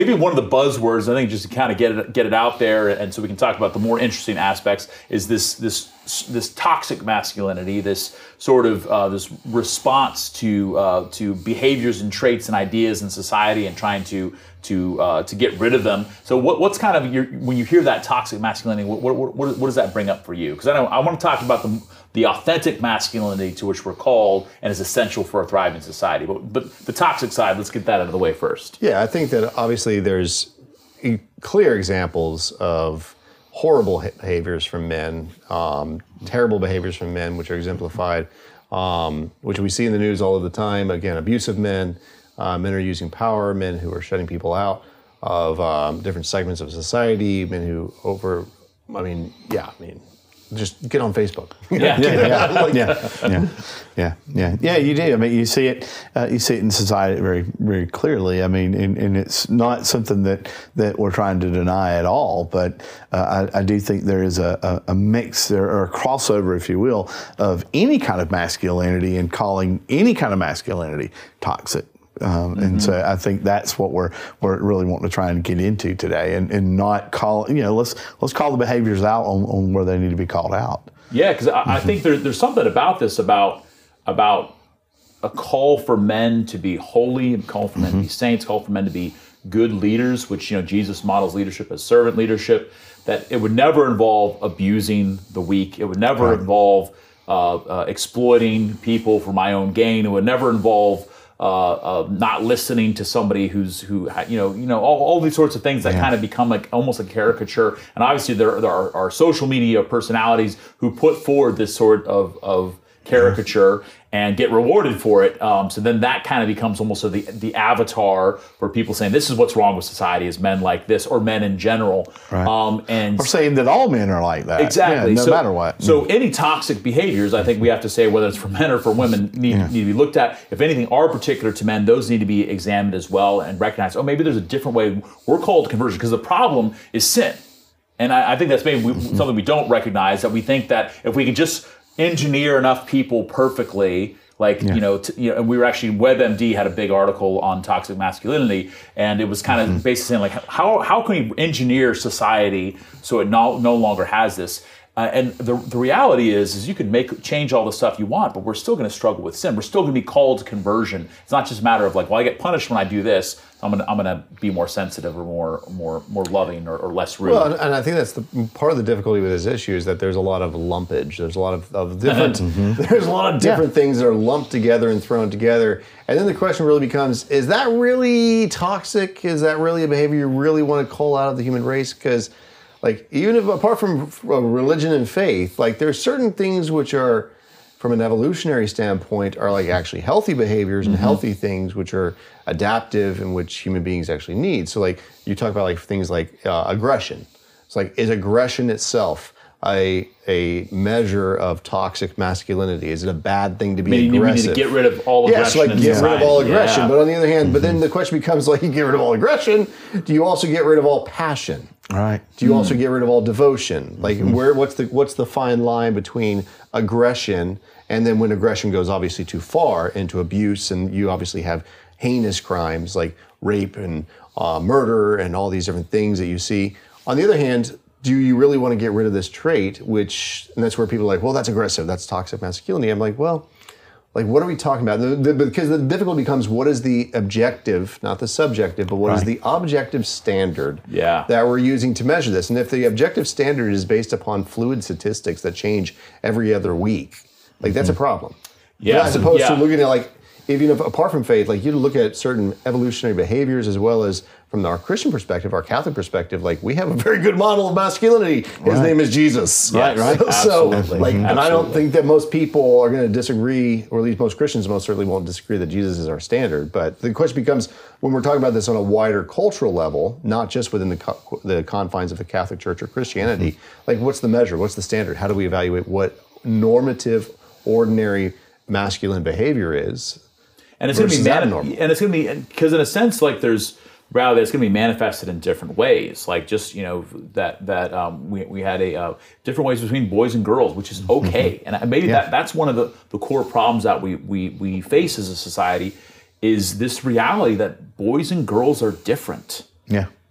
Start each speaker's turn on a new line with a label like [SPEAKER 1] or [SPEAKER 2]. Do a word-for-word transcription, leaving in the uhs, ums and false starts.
[SPEAKER 1] Maybe one of the buzzwords, I think, just to kind of get it get it out there, and so we can talk about the more interesting aspects, is this this this toxic masculinity, this sort of uh, this response to uh, to behaviors and traits and ideas in society, and trying to to uh, to get rid of them. So, what, what's kind of your, when you hear that toxic masculinity, what what, what, what does that bring up for you? Because I know I want to talk about the the authentic masculinity to which we're called and is essential for a thriving society. But but the toxic side, let's get that out of the way first.
[SPEAKER 2] Yeah, I think that obviously there's clear examples of horrible behaviors from men, um, terrible behaviors from men, which are exemplified, um, which we see in the news all of the time. Again, abusive men, uh, men are using power, men who are shutting people out of um, different segments of society, men who over, I mean, yeah, I mean, just get on Facebook.
[SPEAKER 1] Yeah,
[SPEAKER 3] yeah, yeah, like, yeah, yeah, yeah, yeah, yeah. You do. I mean, you see it. Uh, you see it in society very, very clearly. I mean, and, and it's not something that, that we're trying to deny at all. But uh, I, I do think there is a, a, a mix there, or a crossover, if you will, of any kind of masculinity and calling any kind of masculinity toxic. Um, mm-hmm. And so I think that's what we're we're really wanting to try and get into today, and, and not call, you know, let's let's call the behaviors out on, on where they need to be called out.
[SPEAKER 1] Yeah, because I, mm-hmm. I think there, there's something about this about about a call for men to be holy, and call for men mm-hmm. to be saints, call for men to be good leaders, which, you know, Jesus models leadership as servant leadership. That it would never involve abusing the weak. It would never right. involve uh, uh, exploiting people for my own gain. It would never involve Uh, uh, not listening to somebody who's who you know you know all, all these sorts of things that yeah. kind of become like almost a caricature. And obviously there, there are, are social media personalities who put forward this sort of of caricature yeah. and get rewarded for it. Um, so then that kind of becomes almost the the avatar for people saying this is what's wrong with society, is men like this, or men in general.
[SPEAKER 3] Right.
[SPEAKER 1] Um, and
[SPEAKER 3] or saying that all men are like that.
[SPEAKER 1] Exactly.
[SPEAKER 3] Yeah, no
[SPEAKER 1] so,
[SPEAKER 3] matter what.
[SPEAKER 1] So any toxic behaviors, I think we have to say, whether it's for men or for women, need, yeah. need to be looked at. If anything are particular to men, those need to be examined as well and recognized. Oh, maybe there's a different way. We're called conversion, because the problem is sin. And I, I think that's maybe we, mm-hmm. something we don't recognize, that we think that if we can just engineer enough people perfectly, like, yeah. you know, t- you know, and we were actually, WebMD had a big article on toxic masculinity, and it was kind of mm-hmm. basically saying, like, how how can we engineer society so it no, no longer has this? Uh, and the the reality is, is you can make change all the stuff you want, but we're still going to struggle with sin. We're still going to be called to conversion. It's not just a matter of like, well, I get punished when I do this. I'm gonna I'm gonna be more sensitive, or more more more loving, or, or less rude.
[SPEAKER 2] Well, and, and I think that's the part of the difficulty with this issue, is that there's a lot of lumpage. There's a lot of, of different mm-hmm. there's a lot of different yeah. things that are lumped together and thrown together. And then the question really becomes: is that really toxic? Is that really a behavior you really want to call out of the human race? Because, like, even if apart from religion and faith, like, there's certain things which are, from an evolutionary standpoint, are like actually healthy behaviors and mm-hmm. healthy things which are adaptive and which human beings actually need. So, like, you talk about like things like uh, aggression. It's like, is aggression itself a a measure of toxic masculinity? Is it a bad thing to be
[SPEAKER 1] Maybe
[SPEAKER 2] aggressive?
[SPEAKER 1] You need to get rid of all aggression.
[SPEAKER 2] Yes, like
[SPEAKER 1] in
[SPEAKER 2] get
[SPEAKER 1] society.
[SPEAKER 2] rid of all aggression.
[SPEAKER 1] Yeah.
[SPEAKER 2] But on the other hand, mm-hmm. but then the question becomes, like, you get rid of all aggression, do you also get rid of all passion?
[SPEAKER 3] Right.
[SPEAKER 2] Do you
[SPEAKER 3] mm.
[SPEAKER 2] also get rid of all devotion? Like, mm-hmm. where? What's the what's the fine line between aggression and then when aggression goes obviously too far into abuse, and you obviously have heinous crimes like rape and uh, murder and all these different things that you see. On the other hand, do you really want to get rid of this trait? Which, and that's where people are like, well, that's aggressive, that's toxic masculinity. I'm like, well, like, what are we talking about? The, the, because the difficulty becomes, what is the objective, not the subjective, but what right. is the objective standard
[SPEAKER 1] yeah.
[SPEAKER 2] that we're using to measure this? And if the objective standard is based upon fluid statistics that change every other week, like, that's mm-hmm. a problem.
[SPEAKER 1] Yeah.
[SPEAKER 2] As opposed
[SPEAKER 1] yeah.
[SPEAKER 2] to looking at, like, even if, apart from faith, like, you look at certain evolutionary behaviors, as well as from our Christian perspective, our Catholic perspective, like, we have a very good model of masculinity. His
[SPEAKER 3] right.
[SPEAKER 2] name is Jesus.
[SPEAKER 1] Yes,
[SPEAKER 2] right, right?
[SPEAKER 1] Absolutely.
[SPEAKER 2] So, like,
[SPEAKER 1] mm-hmm.
[SPEAKER 2] and I don't think that most people are going to disagree, or at least most Christians most certainly won't disagree that Jesus is our standard. But the question becomes, when we're talking about this on a wider cultural level, not just within the co- the confines of the Catholic Church or Christianity, mm-hmm. like, what's the measure? What's the standard? How do we evaluate what normative, ordinary masculine behavior is?
[SPEAKER 1] And it's going to be mani- and it's going to be, because in a sense, like, there's rather it's going to be manifested in different ways. Like, just, you know, that that um, we we had a uh, different ways between boys and girls, which is okay. And maybe yeah. that that's one of the, the core problems that we we we face as a society, is this reality that boys and girls are different.
[SPEAKER 3] Yeah.